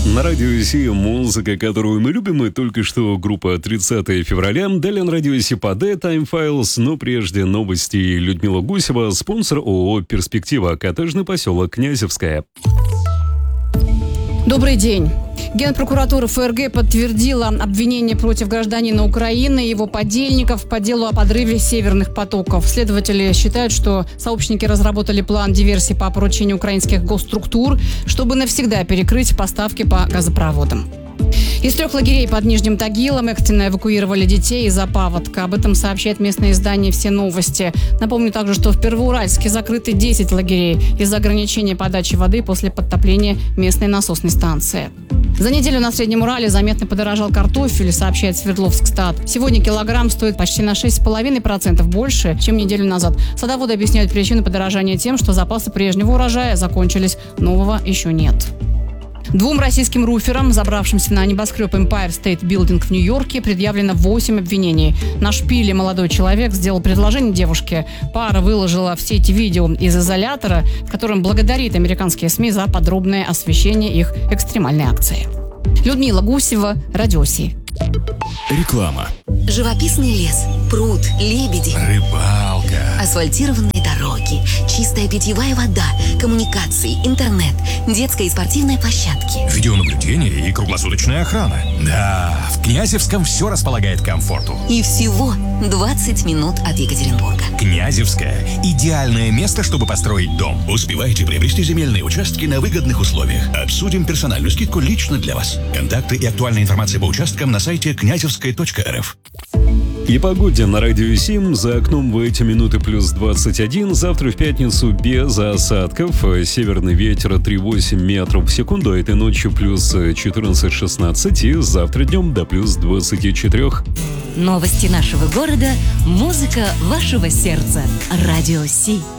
На радио Си музыка, которую мы любим, и только что группа 30 февраля. Далее на радио Си ПД Time Files, но прежде новости. Людмила Гусева, спонсор ООО «Перспектива», коттеджный поселок Князевская. Добрый день. Генпрокуратура ФРГ подтвердила обвинение против гражданина Украины и его подельников по делу о подрыве северных потоков. Следователи считают, что сообщники разработали план диверсии по поручению украинских госструктур, чтобы навсегда перекрыть поставки по газопроводам. Из 3 лагерей под Нижним Тагилом экстренно эвакуировали детей из-за паводка. Об этом сообщает местное издание «Все новости». Напомню также, что в Первоуральске закрыты 10 лагерей из-за ограничения подачи воды после подтопления местной насосной станции. За неделю на Среднем Урале заметно подорожал картофель, сообщает Свердловскстат. Сегодня килограмм стоит почти на 6,5% больше, чем неделю назад. Садоводы объясняют причину подорожания тем, что запасы прежнего урожая закончились, нового еще нет. 2 российским руферам, забравшимся на небоскреб Empire State Building в Нью-Йорке, предъявлено 8 обвинений. На шпиле молодой человек сделал предложение девушке. Пара выложила в сеть видео из изолятора, в котором благодарит американские СМИ за подробное освещение их экстремальной акции. Людмила Гусева, Радио Си. Реклама. Живописный лес, пруд, лебеди, Рыбалка. асфальтированные дороги, чистая питьевая вода, коммуникации, интернет, детская и спортивная площадки. Видеонаблюдение и круглосуточная охрана. Да, в Князевском все располагает к комфорту. И всего 20 минут от Екатеринбурга. Князевская – идеальное место, чтобы построить дом. Успевайте приобрести земельные участки на выгодных условиях. Обсудим персональную скидку лично для вас. Контакты и актуальная информация по участкам на сайте князевская.рф. И погоде на радио Сим. За окном в эти минуты плюс 21. Завтра в пятницу без осадков. Северный ветер 3,8 метров в секунду. Этой ночью плюс 14-16. И завтра днем до плюс 24. Новости нашего города, музыка вашего сердца. Радио Си.